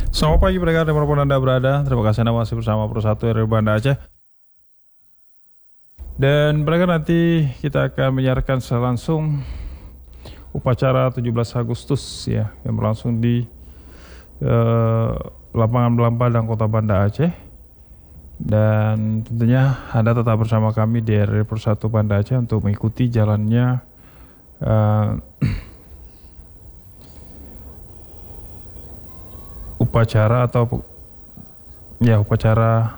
Selamat pagi pendengar dimanapun Anda berada. Terima kasih Anda masih bersama Persatu RW Banda Aceh. Dan pendengar, nanti kita akan menyiarkan secara langsung upacara 17 Agustus ya, yang berlangsung di lapangan Belampadang Kota Banda Aceh. Dan tentunya Anda tetap bersama kami di RW Persatu Banda Aceh untuk mengikuti jalannya upacara